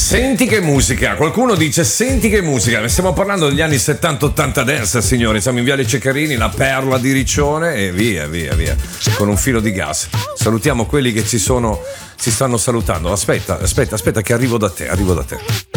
Senti che musica, qualcuno dice senti che musica, stiamo parlando degli anni 70-80 dance, signori, siamo in Viale Ceccarini, la perla di Riccione e via, con un filo di gas. Salutiamo quelli che ci stanno salutando, aspetta che arrivo da te.